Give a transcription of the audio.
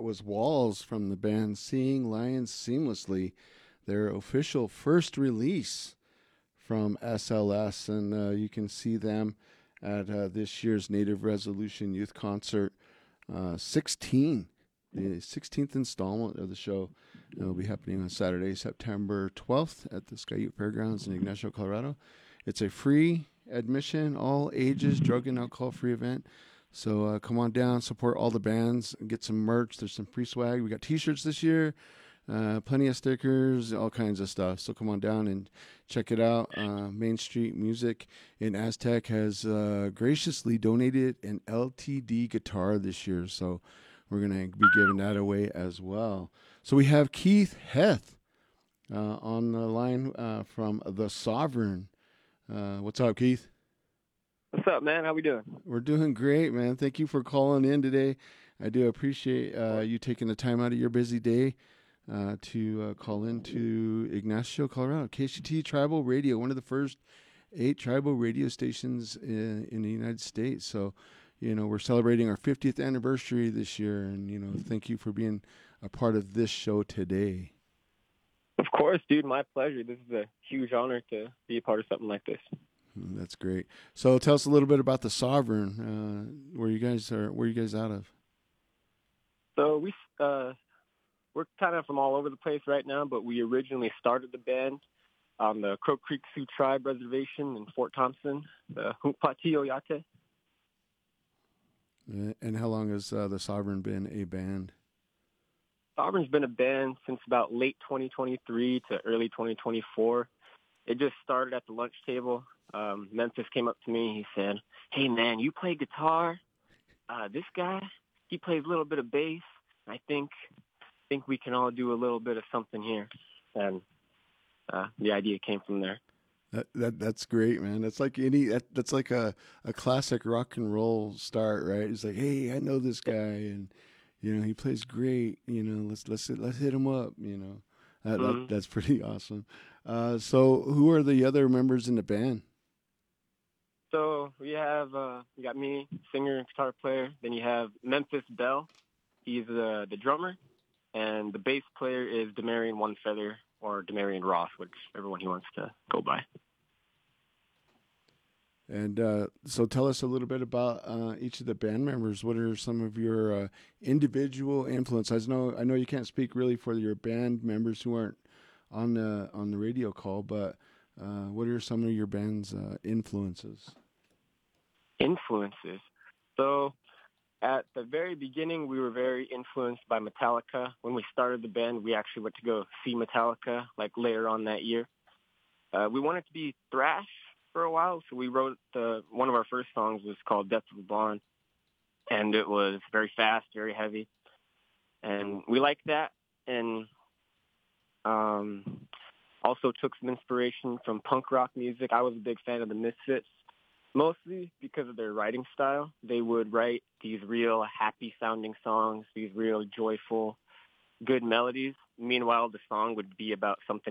was Walls from the band Seeing Lions Seamlessly, their official first release from SLS. And you can see them at this year's Native Resolution Youth Concert 16, the 16th installment of the show. It'll be happening on Saturday, September 12th at the Sky Ute Fairgrounds in Ignacio, Colorado. It's a free admission, all ages, drug and alcohol free event. So come on down, support all the bands, and get some merch. There's some free swag. We got T-shirts this year, plenty of stickers, all kinds of stuff. So come on down and check it out. Main Street Music in Aztec has graciously donated an LTD guitar this year. So we're going to be giving that away as well. So we have Keith Heth on the line from The Sovereign. What's up, Keith? What's up, man? How we doing? We're doing great, man. Thank you for calling in today. I do appreciate you taking the time out of your busy day to call into Ignacio, Colorado. KCT Tribal Radio, one of the first 8 tribal radio stations in the United States. So, we're celebrating our 50th anniversary this year, and, thank you for being a part of this show today. Of course, dude. My pleasure. This is a huge honor to be a part of something like this. That's great. So tell us a little bit about The Sovereign. Where you guys out of? So we're kind of from all over the place right now, but we originally started the band on the Crow Creek Sioux Tribe Reservation in Fort Thompson, the Hunkpati Oyate. And how long has The Sovereign been a band? Sovereign's been a band since about late 2023 to early 2024. It just started at the lunch table. Memphis came up to me. He said, "Hey, man, you play guitar? This guy, he plays a little bit of bass. I think we can all do a little bit of something here." And the idea came from there. That's great, man. That's like that's like a classic rock and roll start, right? It's like, hey, I know this guy, and he plays great. Let's hit him up. That's pretty awesome. So who are the other members in the band? So we have you got me, singer and guitar player. Then you have Memphis Bell. He's the drummer, and the bass player is Demarion One Feather or Demarion Ross, whichever one he wants to go by. And so tell us a little bit about each of the band members. What are some of your individual influences? I know you can't speak really for your band members who aren't on the radio call, but what are some of your band's influences? Influences. So at the very beginning, we were very influenced by Metallica. When we started the band, we actually went to go see Metallica like later on that year. We wanted to be thrash for a while, so we wrote one of our first songs was called Death of a Blonde, and it was very fast, very heavy, and we liked that, and also took some inspiration from punk rock music. I was a big fan of the Misfits, mostly because of their writing style. They would write these real happy-sounding songs, these real joyful, good melodies. Meanwhile, the song would be about something